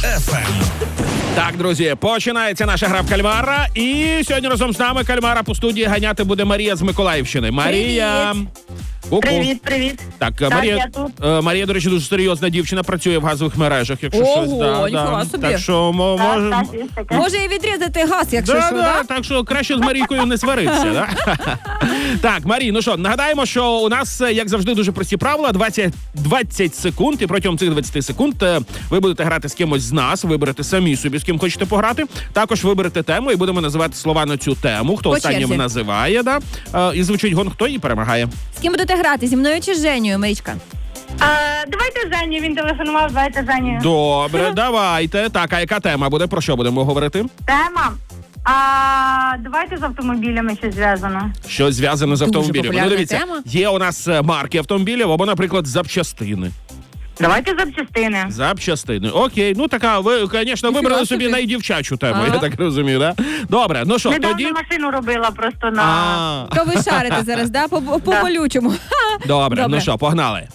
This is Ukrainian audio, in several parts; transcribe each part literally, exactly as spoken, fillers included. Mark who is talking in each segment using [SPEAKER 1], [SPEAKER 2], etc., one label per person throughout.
[SPEAKER 1] еф ем.
[SPEAKER 2] Так, друзі, починається наша гра в кальмара. І сьогодні разом з нами кальмара по студії ганяти буде Марія з Миколаївщини. Марія. Ку-ку.
[SPEAKER 3] Привіт, привіт.
[SPEAKER 2] Так,
[SPEAKER 3] Так,
[SPEAKER 2] Марія,
[SPEAKER 3] я тут.
[SPEAKER 2] е, Марія, до речі, дуже серйозна дівчина, працює в газових мережах, якщо
[SPEAKER 4] Ого,
[SPEAKER 2] щось. Да,
[SPEAKER 4] ніфіга
[SPEAKER 2] да.
[SPEAKER 4] собі.
[SPEAKER 2] Так що мо-
[SPEAKER 3] Так,
[SPEAKER 2] може...
[SPEAKER 3] так, є таке.
[SPEAKER 4] Може і відрізати газ, якщо
[SPEAKER 2] Да,
[SPEAKER 4] що,
[SPEAKER 2] да,
[SPEAKER 4] да?
[SPEAKER 2] так що краще з Марійкою не сваритися. Да? Так, Марій, ну що, нагадаємо, що у нас, як завжди, дуже прості правила. двадцять, двадцять секунд, і протягом цих двадцяти секунд е, ви будете грати з кимось з нас, виберете самі собі, з ким хочете пограти. Також виберете тему і будемо називати слова на цю тему. Хто
[SPEAKER 4] По
[SPEAKER 2] останнім
[SPEAKER 4] черзі.
[SPEAKER 2] називає, да? Е, і звучить гонг, хто і перемагає.
[SPEAKER 4] З ким будете грати? Зі мною чи з Женєю, Марічка?
[SPEAKER 3] А, давайте Женю, він телефонував, давайте Женю.
[SPEAKER 2] Добре, давайте. Так, а яка тема буде? Про що будемо говорити?
[SPEAKER 3] Тема. А, давайте з автомобілями щось зв'язано.
[SPEAKER 2] Що зв'язано з
[SPEAKER 4] Дуже
[SPEAKER 2] автомобілем. Ну,
[SPEAKER 4] популярна
[SPEAKER 2] дивіться,
[SPEAKER 4] тема.
[SPEAKER 2] є у нас е, марки автомобілів, або, наприклад, запчастини.
[SPEAKER 3] Давайте запчастини.
[SPEAKER 2] Запчастини. Окей, ну така, ви, звісно, вибрали собі
[SPEAKER 4] собі.
[SPEAKER 2] найдівчачу тему,
[SPEAKER 4] Ага.
[SPEAKER 2] я так розумію, да? Добре, ну що,
[SPEAKER 3] Недавно
[SPEAKER 2] тоді...
[SPEAKER 3] машину робила просто на...
[SPEAKER 2] А,
[SPEAKER 4] То ви шарите зараз, да? По, по
[SPEAKER 3] Да.
[SPEAKER 4] болючому.
[SPEAKER 2] добре,
[SPEAKER 4] Добре.
[SPEAKER 2] ну що, погнали.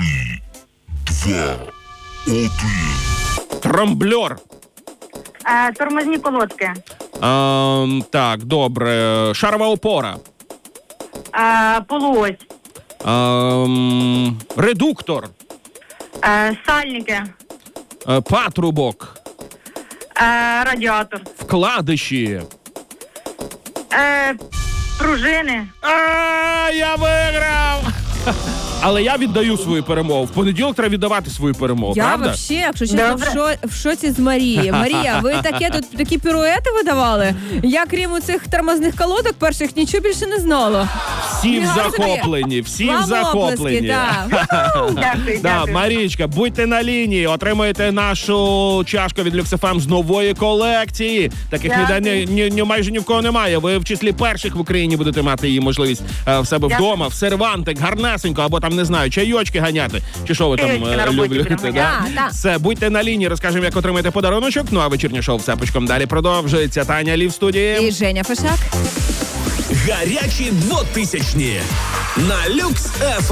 [SPEAKER 2] Тромбльор.
[SPEAKER 3] Е, тормозні колодки.
[SPEAKER 2] Ем, так, добре. Шарова опора.
[SPEAKER 3] Е, полуось.
[SPEAKER 2] Ем, редуктор.
[SPEAKER 3] Е, сальники.
[SPEAKER 2] Е, патрубок.
[SPEAKER 3] Е, радіатор.
[SPEAKER 2] Вкладиші.
[SPEAKER 3] Е, пружини.
[SPEAKER 2] А, я виграв! Але я віддаю свою перемогу. В понеділок треба віддавати свою перемогу,
[SPEAKER 4] Я
[SPEAKER 2] правда?
[SPEAKER 4] вообще, якщо чесно, в,
[SPEAKER 3] Добре.
[SPEAKER 4] шо, в шоці з Марії. Марія, ви таке тут такі піруети видавали? Я, крім у цих тормозних колодок перших, нічого більше не знала.
[SPEAKER 2] Всі в
[SPEAKER 4] Ніга собі.
[SPEAKER 2] захоплені, всі в
[SPEAKER 4] Вам
[SPEAKER 2] захоплені.
[SPEAKER 4] оплески, так.
[SPEAKER 3] Дякую,
[SPEAKER 2] Да,
[SPEAKER 3] дякую.
[SPEAKER 2] Марічка, будьте на лінії, отримуєте нашу чашку від Люксефем з нової колекції. Таких
[SPEAKER 3] Дякую.
[SPEAKER 2] ніде ні, ні, ні, майже ні в кого немає. Ви в числі перших в Україні будете мати її можливість е, в себе
[SPEAKER 3] Дякую.
[SPEAKER 2] вдома, в сервантик, гарнесенько, або там, не знаю, чайочки ганяти. Чи що ви там
[SPEAKER 3] Чайочки
[SPEAKER 2] е,
[SPEAKER 3] на роботі
[SPEAKER 2] любите?
[SPEAKER 3] прямо,
[SPEAKER 2] Да?
[SPEAKER 4] да, да.
[SPEAKER 2] Все, будьте на лінії, розкажемо, як отримаєте подаруночок. Ну а вечірнє шоу «Всепочком» далі продовжується. Таня Лі в студії.
[SPEAKER 4] І Женя Фешак.
[SPEAKER 1] Гарячі двотисячні на Люкс еф ем.